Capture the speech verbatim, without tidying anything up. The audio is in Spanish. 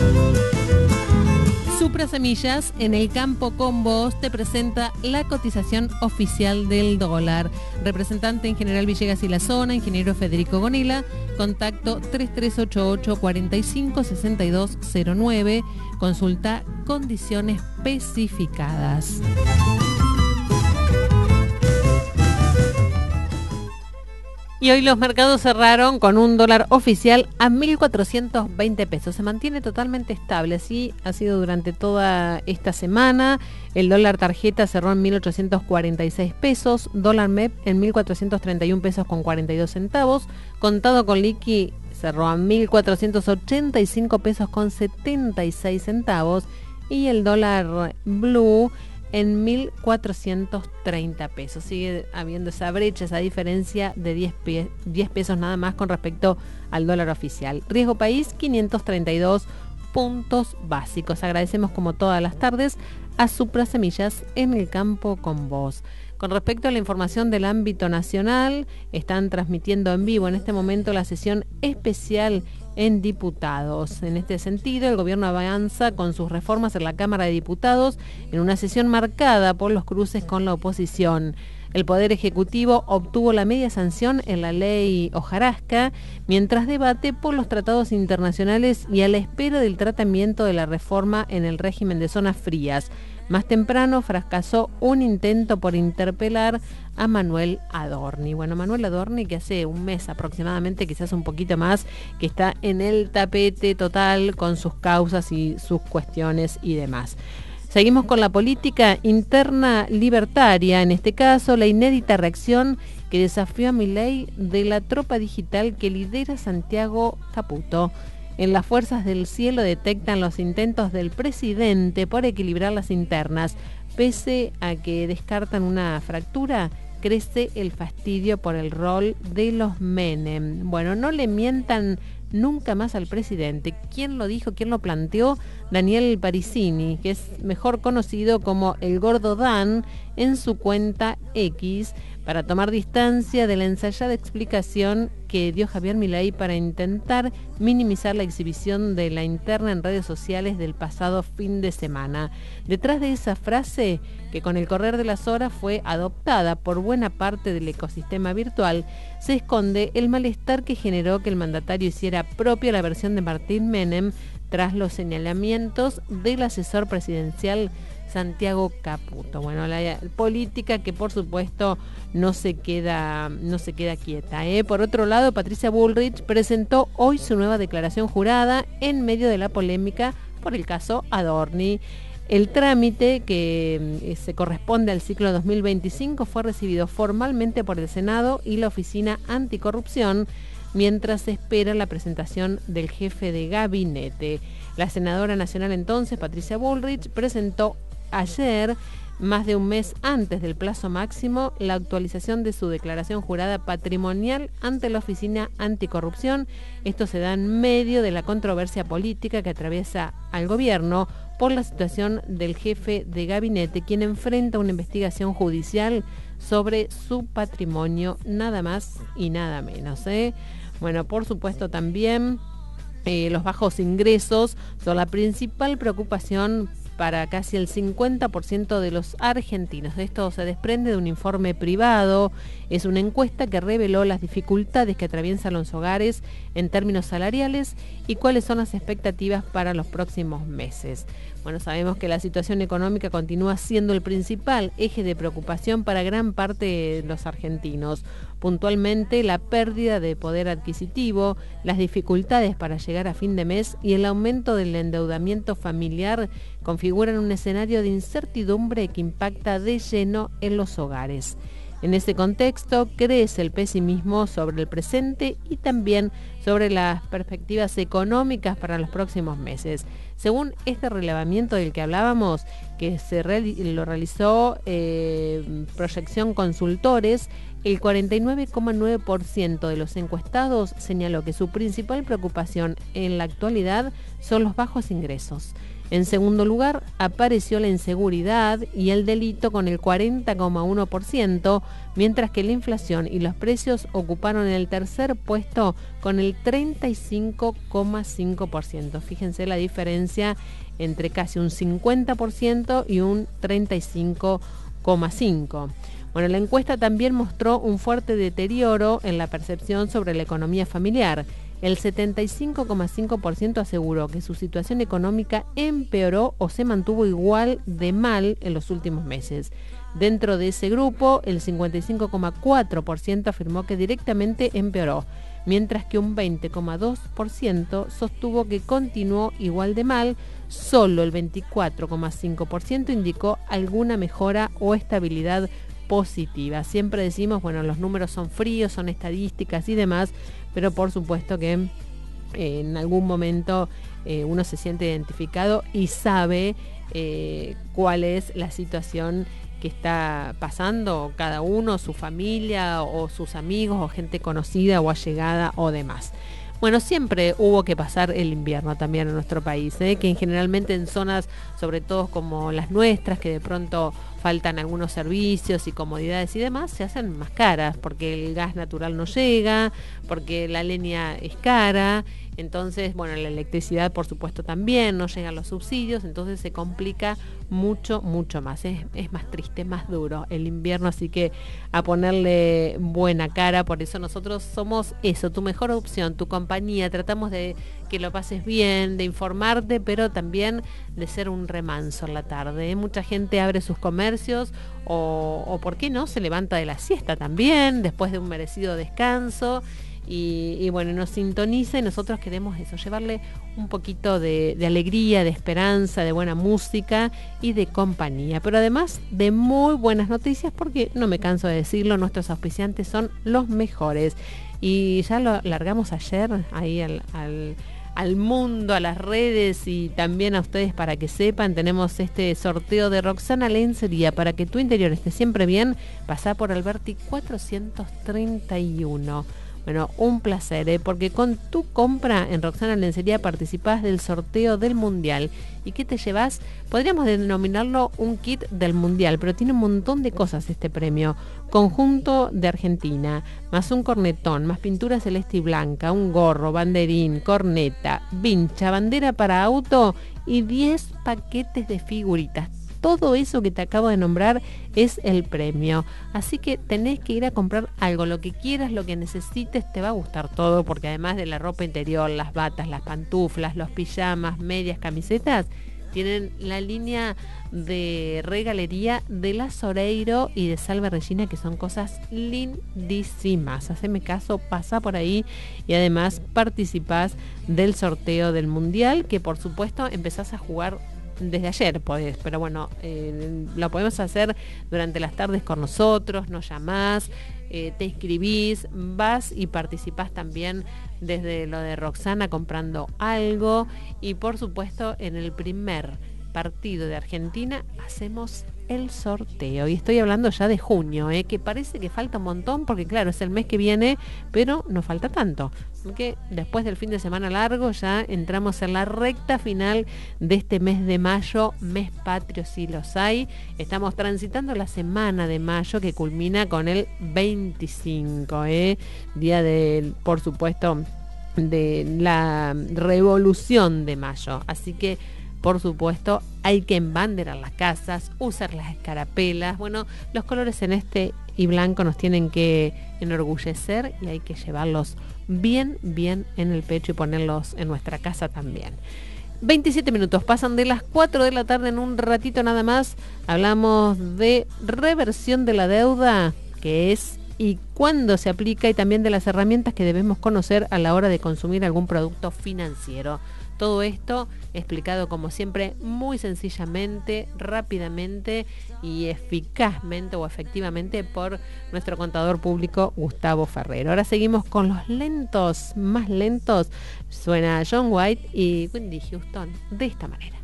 Supra Semillas, en el campo con vos, te presenta la cotización oficial del dólar. Representante en General Villegas y la zona, ingeniero Federico Gonila, contacto tres tres ocho ocho, cuatro cinco, seis dos cero nueve, consulta condiciones especificadas. Y hoy los mercados cerraron con un dólar oficial a mil cuatrocientos veinte pesos. Se mantiene totalmente estable, así ha sido durante toda esta semana. El dólar tarjeta cerró en mil ochocientos cuarenta y seis pesos, dólar M E P en mil cuatrocientos treinta y un pesos con cuarenta y dos centavos, contado con liqui cerró a mil cuatrocientos ochenta y cinco pesos con setenta y seis centavos y el dólar blue en mil cuatrocientos treinta pesos. Sigue habiendo esa brecha, esa diferencia de diez, pie, diez pesos nada más con respecto al dólar oficial. Riesgo país, quinientos treinta y dos puntos básicos. Agradecemos como todas las tardes a Supra Semillas en el campo con vos. Con respecto a la información del ámbito nacional, están transmitiendo en vivo en este momento la sesión especial en diputados. En este sentido, el gobierno avanza con sus reformas en la Cámara de Diputados en una sesión marcada por los cruces con la oposición. El Poder Ejecutivo obtuvo la media sanción en la ley hojarasca, mientras debate por los tratados internacionales y a la espera del tratamiento de la reforma en el régimen de zonas frías. Más temprano fracasó un intento por interpelar a Manuel Adorni. Bueno, Manuel Adorni, que hace un mes aproximadamente, quizás un poquito más, que está en el tapete total con sus causas y sus cuestiones y demás. Seguimos con la política interna libertaria, en este caso la inédita reacción que desafió a Milei de la tropa digital que lidera Santiago Caputo. En las fuerzas del cielo detectan los intentos del presidente por equilibrar las internas. Pese a que descartan una fractura, crece el fastidio por el rol de los Menem. Bueno, no le mientan nunca más al presidente. ¿Quién lo dijo? ¿Quién lo planteó? Daniel Parisini, que es mejor conocido como el Gordo Dan en su cuenta X, para tomar distancia de la ensayada explicación que dio Javier Milei para intentar minimizar la exhibición de la interna en redes sociales del pasado fin de semana. Detrás de esa frase, que con el correr de las horas fue adoptada por buena parte del ecosistema virtual, se esconde el malestar que generó que el mandatario hiciera propia la versión de Martín Menem tras los señalamientos del asesor presidencial Santiago Caputo. Bueno, la política que por supuesto no se queda, no se queda quieta, ¿eh? Por otro lado, Patricia Bullrich presentó hoy su nueva declaración jurada en medio de la polémica por el caso Adorni. El trámite, que eh, se corresponde al ciclo dos mil veinticinco, fue recibido formalmente por el Senado y la Oficina Anticorrupción, mientras se espera la presentación del jefe de gabinete. La senadora nacional entonces, Patricia Bullrich, presentó ayer, más de un mes antes del plazo máximo, la actualización de su declaración jurada patrimonial ante la Oficina Anticorrupción. Esto se da en medio de la controversia política que atraviesa al gobierno por la situación del jefe de gabinete, quien enfrenta una investigación judicial sobre su patrimonio, nada más y nada menos, ¿eh? Bueno, por supuesto también eh, los bajos ingresos son la principal preocupación para casi el cincuenta por ciento de los argentinos. Esto se desprende de un informe privado. Es una encuesta que reveló las dificultades que atraviesan los hogares en términos salariales y cuáles son las expectativas para los próximos meses. Bueno, sabemos que la situación económica continúa siendo el principal eje de preocupación para gran parte de los argentinos. Puntualmente, la pérdida de poder adquisitivo, las dificultades para llegar a fin de mes y el aumento del endeudamiento familiar configuran un escenario de incertidumbre que impacta de lleno en los hogares. En ese contexto, crece el pesimismo sobre el presente y también sobre las perspectivas económicas para los próximos meses. Según este relevamiento del que hablábamos, que se reali- lo realizó eh, Proyección Consultores, el cuarenta y nueve coma nueve por ciento de los encuestados señaló que su principal preocupación en la actualidad son los bajos ingresos. En segundo lugar, apareció la inseguridad y el delito con el cuarenta coma uno por ciento, mientras que la inflación y los precios ocuparon el tercer puesto con el treinta y cinco coma cinco por ciento. Fíjense la diferencia entre casi un cincuenta por ciento y un treinta y cinco coma cinco por ciento. Bueno, la encuesta también mostró un fuerte deterioro en la percepción sobre la economía familiar. El setenta y cinco coma cinco por ciento aseguró que su situación económica empeoró o se mantuvo igual de mal en los últimos meses. Dentro de ese grupo, el cincuenta y cinco coma cuatro por ciento afirmó que directamente empeoró, mientras que un veinte coma dos por ciento sostuvo que continuó igual de mal. Solo el veinticuatro coma cinco por ciento indicó alguna mejora o estabilidad positiva. Siempre decimos, bueno, los números son fríos, son estadísticas y demás, pero por supuesto que eh, en algún momento eh, uno se siente identificado y sabe eh, cuál es la situación que está pasando cada uno, su familia o sus amigos o gente conocida o allegada o demás. Bueno, siempre hubo que pasar el invierno también en nuestro país, ¿eh? que generalmente en zonas, sobre todo como las nuestras, que de pronto faltan algunos servicios y comodidades y demás, se hacen más caras, porque el gas natural no llega, porque la leña es cara, entonces, bueno, la electricidad por supuesto también, no llegan los subsidios, entonces se complica mucho, mucho más, es, es más triste, más duro el invierno, así que a ponerle buena cara. Por eso nosotros somos eso, tu mejor opción, tu compañía, tratamos de que lo pases bien, de informarte, pero también de ser un remanso en la tarde, ¿eh? Mucha gente abre sus comercios o, o, ¿por qué no?, se levanta de la siesta también, después de un merecido descanso. Y, y bueno, nos sintoniza y nosotros queremos eso, llevarle un poquito de, de alegría, de esperanza, de buena música y de compañía, pero además de muy buenas noticias, porque no me canso de decirlo, nuestros auspiciantes son los mejores y ya lo largamos ayer ahí al, al, al mundo, a las redes y también a ustedes para que sepan, tenemos este sorteo de Roxana Lencería para que tu interior esté siempre bien. Pasá por Alberti cuatrocientos treinta y uno. Bueno, un placer, ¿eh? Porque con tu compra en Roxana Lencería participás del sorteo del Mundial. ¿Y qué te llevas? Podríamos denominarlo un kit del Mundial, pero tiene un montón de cosas este premio. Conjunto de Argentina, más un cornetón, más pintura celeste y blanca, un gorro, banderín, corneta, vincha, bandera para auto y diez paquetes de figuritas. Todo eso que te acabo de nombrar es el premio. Así que tenés que ir a comprar algo, lo que quieras, lo que necesites, te va a gustar todo, porque además de la ropa interior, las batas, las pantuflas, los pijamas, medias, camisetas, tienen la línea de regalería de La Soreiro y de Salve Regina, que son cosas lindísimas. Haceme caso, pasa por ahí y además participás del sorteo del Mundial, que por supuesto empezás a jugar desde ayer, podés, pero bueno, eh, lo podemos hacer durante las tardes con nosotros, nos llamás, eh, te inscribís, vas y participás también desde lo de Roxana comprando algo y por supuesto en el primer partido de Argentina hacemos el sorteo y estoy hablando ya de junio, ¿eh? Que parece que falta un montón porque claro, es el mes que viene, pero no falta tanto, porque después del fin de semana largo ya entramos en la recta final de este mes de mayo, mes patrio si los hay. Estamos transitando la semana de mayo que culmina con el veinticinco, ¿eh? Día del, por supuesto, de la Revolución de Mayo, así que por supuesto, hay que embanderar las casas, usar las escarapelas. Bueno, los colores celeste y blanco nos tienen que enorgullecer y hay que llevarlos bien, bien en el pecho y ponerlos en nuestra casa también. veintisiete minutos, pasan de las cuatro de la tarde, en un ratito nada más. Hablamos de reversión de la deuda, que es y cuándo se aplica, y también de las herramientas que debemos conocer a la hora de consumir algún producto financiero. Todo esto explicado como siempre muy sencillamente, rápidamente y eficazmente o efectivamente por nuestro contador público Gustavo Ferrero. Ahora seguimos con los lentos, más lentos. Suena John White y Whitney Houston de esta manera.